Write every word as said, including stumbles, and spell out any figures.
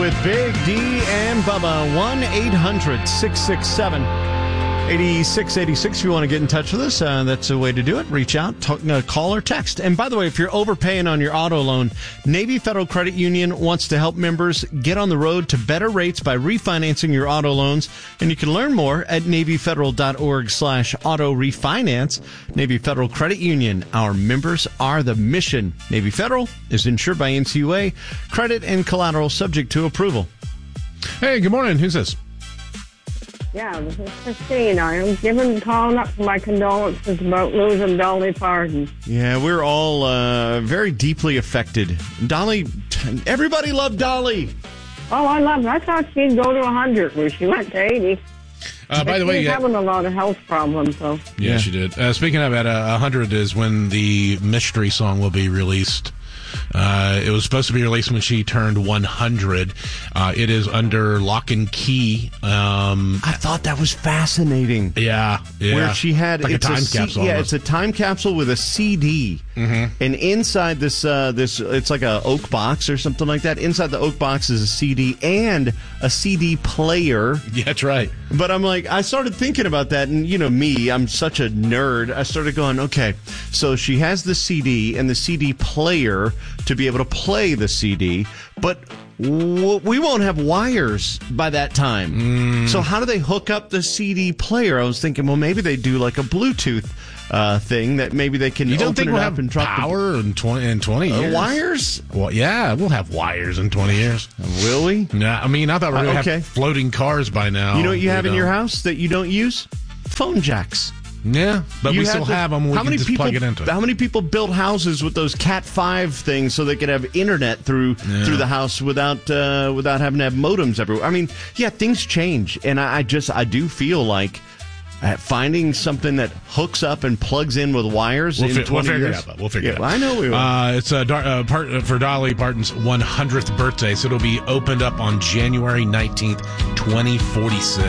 with Big D and Bubba. one eight hundred six six seven eight six eight six. If you want to get in touch with us, uh, that's a way to do it. Reach out, talk, uh, call or text. And by the way, if you're overpaying on your auto loan, Navy Federal Credit Union wants to help members get on the road to better rates by refinancing your auto loans. And you can learn more at NavyFederal.org slash auto refinance. Navy Federal Credit Union. Our members are the mission. Navy Federal is insured by N C U A. Credit and collateral subject to approval. Hey, good morning. Who's this? Yeah, this is Christine. I am giving calling up for my condolences about losing Dolly Parton. Yeah, we're all uh, very deeply affected. Dolly, everybody loved Dolly. Oh, I love her. I thought she'd go to one hundred where she went to eighty. Uh, by the way, she's yeah. having a lot of health problems, so. Yeah, yeah. She did. Uh, speaking of, at uh, one hundred is when the mystery song will be released. Uh, it was supposed to be released when she turned one hundred. Uh, it is under lock and key. Um, I thought that was fascinating. Yeah, yeah. Where she had like it's a time a C- capsule. Yeah, almost. it's a time capsule with a C D, mm-hmm. and inside this, uh, this it's like a oak box or something like that. Inside the oak box is a C D and a C D player. Yeah, that's right. But I'm like, I started thinking about that, and you know me, I'm such a nerd. I started going, okay, so she has the C D and the C D player to be able to play the C D, but w- we won't have wires by that time. Mm. So how do they hook up the C D player? I was thinking, well, maybe they do like a Bluetooth uh, thing that maybe they can You don't open think it we'll up have and drop power the, in twenty in twenty uh, years? wires? Well, yeah, we'll have wires in twenty years. Will we? Nah, I mean, I thought we were Uh, going to okay. have floating cars by now. You know what you have in know. your house that you don't use? Phone jacks. Yeah, but You we had still to- have them. We how can many just people, plug it into it. How many people built houses with those Cat five things so they could have internet through Yeah. through the house without uh, without having to have modems everywhere? I mean, yeah, things change, and I, I just I do feel like uh, finding something that hooks up and plugs in with wires. We'll, in fi- we'll twenty figure years. it out. Though. We'll figure yeah, it out. I know we will. Uh, it's uh, Dar- uh, part, uh, for Dolly Parton's one hundredth birthday, so it'll be opened up on January nineteenth, twenty forty-six.